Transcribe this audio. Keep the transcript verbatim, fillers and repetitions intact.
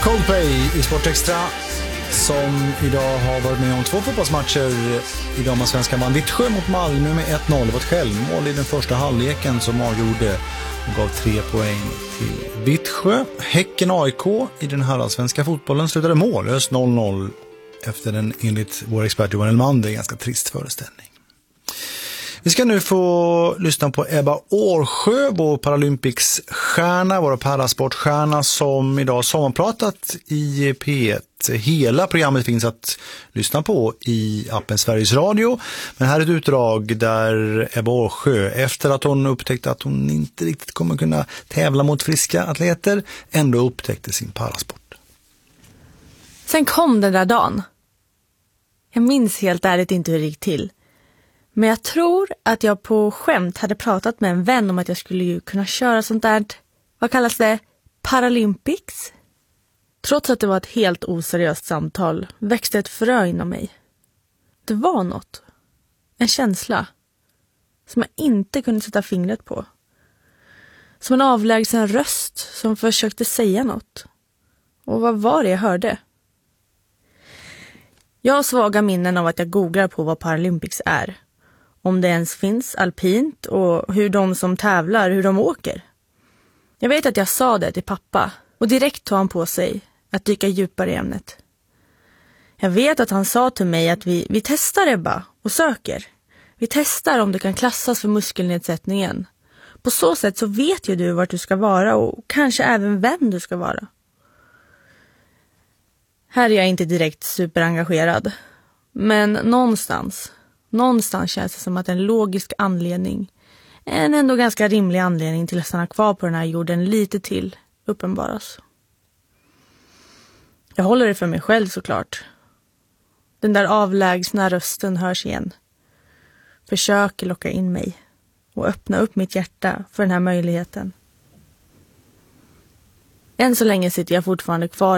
Coldplay i Sport Extra som idag har varit med om två fotbollsmatcher i damallsvenskan. Vann Vittsjö mot Malmö med ett noll. Det var ett självmål i den första halvleken som avgjorde och gav tre poäng till Vittsjö. Häcken A I K i den här allsvenska fotbollen slutade mållöst noll noll efter den enligt vår expert Johan Elmander ganska trist föreställning. Vi ska nu få lyssna på Ebba Årsjö, vår Paralympics-stjärna, vår parasportstjärna som idag sommarpratat i P ett. Hela programmet finns att lyssna på i appen Sveriges Radio. Men här är ett utdrag där Ebba Årsjö, efter att hon upptäckte att hon inte riktigt kommer kunna tävla mot friska atleter, ändå upptäckte sin parasport. Sen kom den där dagen. Jag minns helt ärligt inte hur det gick till. Men jag tror att jag på skämt hade pratat med en vän om att jag skulle ju kunna köra sånt där, vad kallas det, Paralympics? Trots att det var ett helt oseriöst samtal växte ett frö inom mig. Det var något. En känsla. Som jag inte kunde sätta fingret på. Som en avlägsen röst som försökte säga något. Och vad var det jag hörde? Jag har svaga minnen av att jag googlar på vad Paralympics är. Om det ens finns alpint och hur de som tävlar, hur de åker. Jag vet att jag sa det till pappa och direkt tog han på sig att dyka djupare i ämnet. Jag vet att han sa till mig att vi, vi testar Ebba och söker. Vi testar om det kan klassas för muskelnedsättningen. På så sätt så vet ju du vart du ska vara och kanske även vem du ska vara. Här är jag inte direkt superengagerad. Men någonstans, någonstans känns det som att en logisk anledning, en ändå ganska rimlig anledning till att stanna kvar på den här jorden lite till, uppenbaras. Jag håller det för mig själv såklart. Den där avlägsna rösten hörs igen. Försöker locka in mig och öppna upp mitt hjärta för den här möjligheten. Än så länge sitter jag fortfarande kvar